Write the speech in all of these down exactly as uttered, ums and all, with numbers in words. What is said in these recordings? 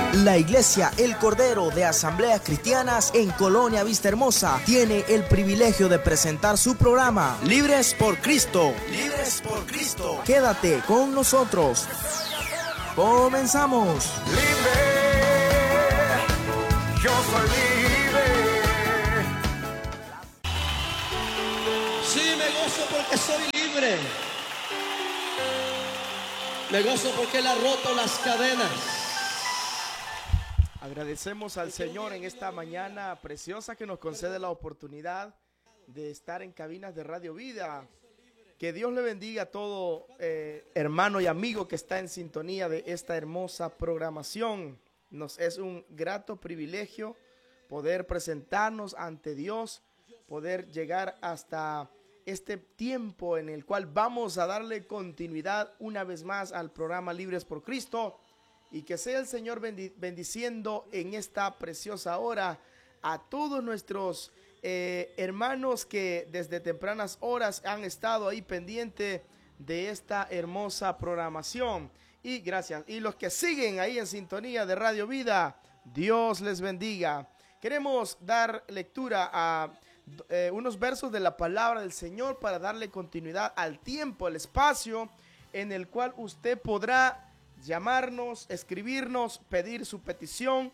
La Iglesia El Cordero de Asambleas Cristianas en Colonia Vista Hermosa tiene el privilegio de presentar su programa Libres por Cristo. Libres por Cristo. Quédate con nosotros. Comenzamos. Libre, yo soy libre. Sí, me gozo porque soy libre. Me gozo porque Él ha roto las cadenas. Agradecemos al Señor en esta mañana preciosa que nos concede la oportunidad de estar en cabinas de Radio Vida. Que Dios le bendiga a todo eh, hermano y amigo que está en sintonía de esta hermosa programación. Nos es un grato privilegio poder presentarnos ante Dios, poder llegar hasta este tiempo en el cual vamos a darle continuidad una vez más al programa Libres por Cristo. Y que sea el Señor bendi- bendiciendo en esta preciosa hora a todos nuestros eh, hermanos que desde tempranas horas han estado ahí pendiente de esta hermosa programación. Y gracias. Y los que siguen ahí en sintonía de Radio Vida, Dios les bendiga. Queremos dar lectura a eh, unos versos de la palabra del Señor para darle continuidad al tiempo, al espacio en el cual usted podrá llamarnos, escribirnos, pedir su petición,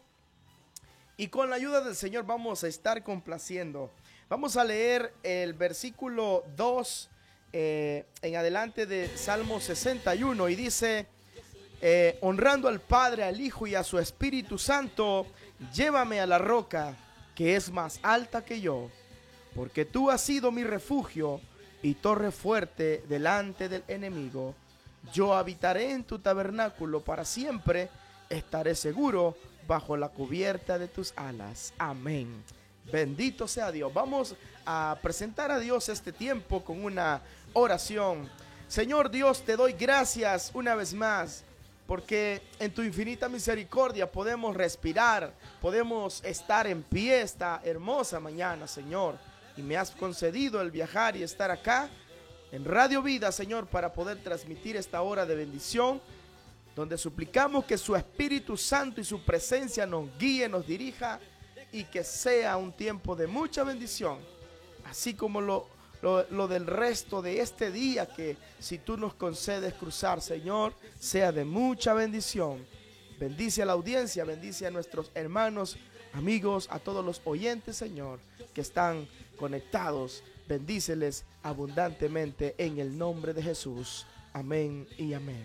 y con la ayuda del Señor vamos a estar complaciendo. Vamos a leer el versículo dos eh, en adelante de Salmo sesenta y uno, y dice: eh, honrando al Padre, al Hijo y a su Espíritu Santo, llévame a la roca que es más alta que yo, porque tú has sido mi refugio y torre fuerte delante del enemigo. Yo habitaré en tu tabernáculo para siempre, estaré seguro bajo la cubierta de tus alas. Amén. Bendito sea Dios. Vamos a presentar a Dios este tiempo con una oración. Señor Dios, te doy gracias una vez más, porque en tu infinita misericordia podemos respirar, podemos estar en pie esta hermosa mañana, Señor. Y me has concedido el viajar y estar acá en Radio Vida, Señor, para poder transmitir esta hora de bendición, donde suplicamos que su Espíritu Santo y su presencia nos guíe, nos dirija, y que sea un tiempo de mucha bendición, así como lo, lo, lo del resto de este día, que si tú nos concedes cruzar, Señor, sea de mucha bendición. Bendice a la audiencia, bendice a nuestros hermanos, amigos, a todos los oyentes, Señor, que están conectados. Bendíceles abundantemente en el nombre de Jesús. Amén y amén.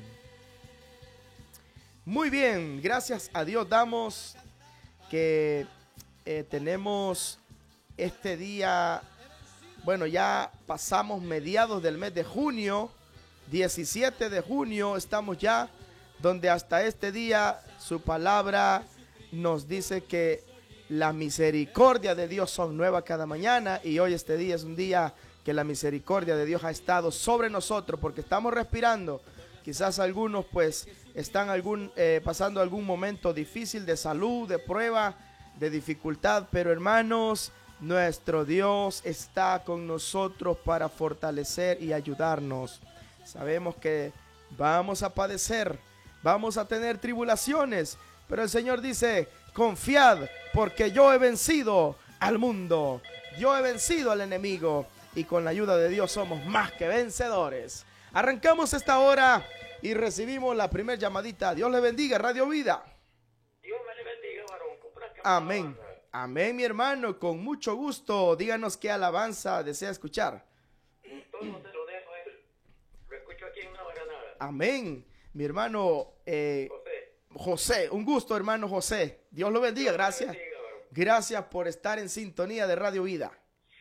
Muy bien, gracias a Dios damos que eh, tenemos este día, bueno, ya pasamos mediados del mes de junio, diecisiete de junio estamos ya, donde hasta este día su palabra nos dice que la misericordia de Dios son nuevas cada mañana, y hoy este día es un día que la misericordia de Dios ha estado sobre nosotros porque estamos respirando. Quizás algunos pues están algún, eh, pasando algún momento difícil de salud, de prueba, de dificultad, pero hermanos, nuestro Dios está con nosotros para fortalecer y ayudarnos. Sabemos que vamos a padecer, vamos a tener tribulaciones, pero el Señor dice: confiad, porque yo he vencido al mundo, yo he vencido al enemigo, y con la ayuda de Dios somos más que vencedores. Arrancamos esta hora y recibimos la primer llamadita. Dios le bendiga, Radio Vida. Dios me le bendiga, varón. Amén. Amén, mi hermano, con mucho gusto. Díganos qué alabanza desea escuchar. Todo te lo dejo, eh. Lo escucho aquí en Nueva Granada. Amén. Mi hermano eh, José. José, un gusto, hermano José. Dios lo bendiga, Dios me gracias. bendiga, varón. Gracias por estar en sintonía de Radio Vida.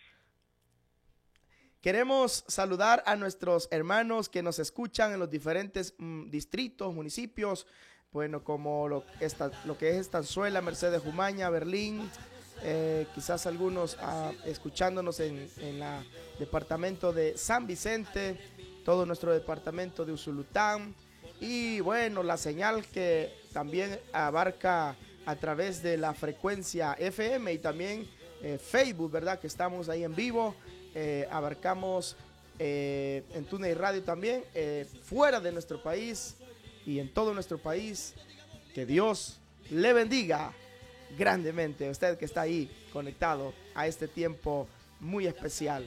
Queremos saludar a nuestros hermanos que nos escuchan en los diferentes mm, distritos, municipios, bueno, como lo, esta, lo que es Estanzuela, Mercedes Jumaña, Berlín, eh, quizás algunos ah, escuchándonos en el departamento de San Vicente, todo nuestro departamento de Usulután, y bueno, la señal que también abarca a través de la frecuencia F M y también eh, Facebook, ¿verdad? Que estamos ahí en vivo. Eh, abarcamos eh, en TuneIn Radio también, eh, fuera de nuestro país y en todo nuestro país. Que Dios le bendiga grandemente. Usted que está ahí conectado a este tiempo muy especial.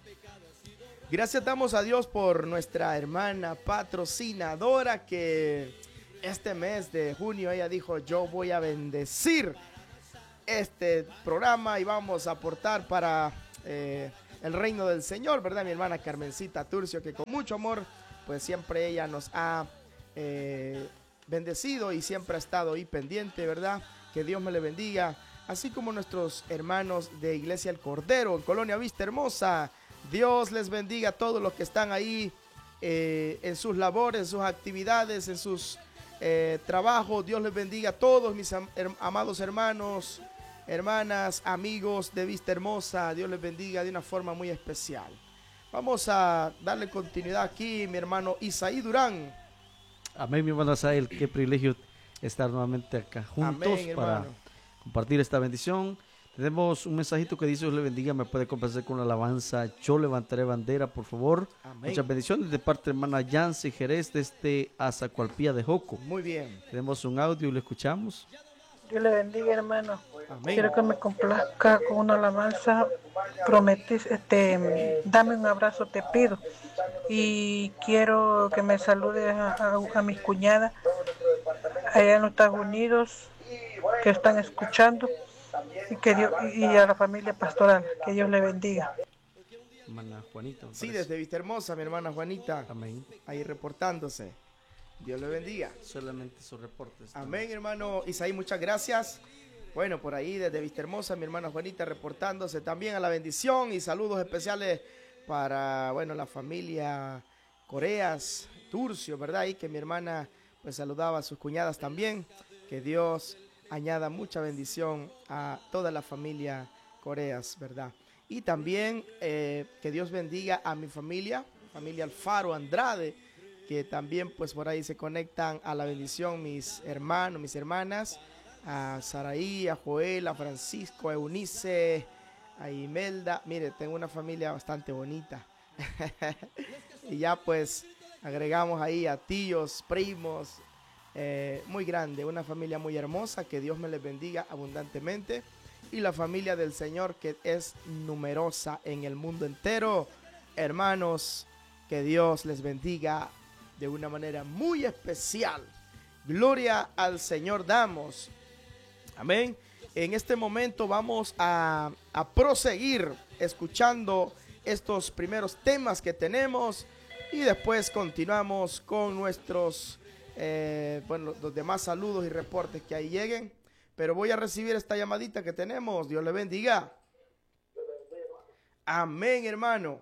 Gracias damos a Dios por nuestra hermana patrocinadora que este mes de junio ella dijo: yo voy a bendecir este programa y vamos a aportar para eh, el reino del Señor, ¿verdad? Mi hermana Carmencita Turcio, que con mucho amor pues siempre ella nos ha eh, bendecido y siempre ha estado ahí pendiente, ¿verdad? Que Dios me le bendiga, así como nuestros hermanos de Iglesia El Cordero en Colonia Vista Hermosa. Dios les bendiga a todos los que están ahí eh, en sus labores, en sus actividades, en sus eh, trabajos. Dios les bendiga a todos mis am her amados hermanos, hermanas, amigos de Vista Hermosa. Dios les bendiga de una forma muy especial. Vamos a darle continuidad aquí, mi hermano Isaí Durán. Amén, mi hermano Asael, qué privilegio estar nuevamente acá juntos. Amén, para compartir esta bendición. Tenemos un mensajito que dice: Dios le bendiga, me puede complacer con una alabanza. Yo levantaré bandera, por favor. Amén. Muchas bendiciones de parte de hermana Yancy Jerez desde Azacualpía de Joco. Muy bien. Tenemos un audio y lo escuchamos. Dios le bendiga, hermano. Amén. Quiero que me complazca con una alabanza. Prometí, este, dame un abrazo, te pido. Y quiero que me saludes a, a, a mis cuñadas allá en los Estados Unidos que están escuchando. Y, que Dios, y a la familia pastoral, que Dios le bendiga. Hermana Juanita. Sí, desde Vista Hermosa, mi hermana Juanita. Amén. Ahí reportándose. Dios le bendiga. Solamente sus reportes. Amén, hermano Isaí, muchas gracias. Bueno, por ahí desde Vista Hermosa, mi hermana Juanita reportándose también a la bendición, y saludos especiales para, bueno, la familia Coreas, Turcio, ¿verdad? Y que mi hermana pues saludaba a sus cuñadas también. Que Dios añada mucha bendición a toda la familia Coreas, ¿verdad? Y también eh, que Dios bendiga a mi familia, familia Alfaro Andrade, que también pues por ahí se conectan a la bendición mis hermanos, mis hermanas, a Saraí, a Joel, a Francisco, a Eunice, a Imelda. Mire, tengo una familia bastante bonita. Y ya pues agregamos ahí a tíos, primos, Eh, muy grande, una familia muy hermosa. Que Dios me les bendiga abundantemente, y la familia del Señor, que es numerosa en el mundo entero. Hermanos, que Dios les bendiga de una manera muy especial. Gloria al Señor damos. Amén. En este momento vamos a, a proseguir escuchando estos primeros temas que tenemos, y después continuamos con nuestros Eh, bueno, los demás saludos y reportes que ahí lleguen. Pero voy a recibir esta llamadita que tenemos. Dios le bendiga. Amén, hermano.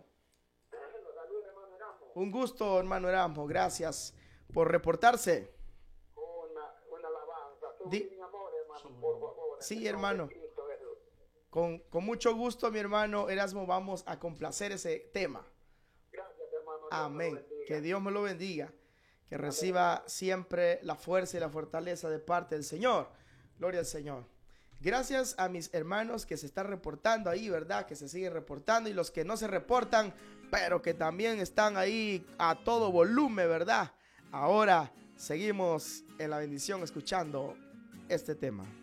Un gusto, hermano Erasmo. Gracias por reportarse. Una, una alabanza. Di mi amor, hermano, por favor. Sí, hermano. Con, con mucho gusto, mi hermano Erasmo, vamos a complacer ese tema. Gracias, hermano. Amén. Que Dios me lo bendiga. Que reciba siempre la fuerza y la fortaleza de parte del Señor. Gloria al Señor. Gracias a mis hermanos que se están reportando ahí, ¿verdad? Que se siguen reportando, y los que no se reportan, pero que también están ahí a todo volumen, ¿verdad? Ahora seguimos en la bendición escuchando este tema.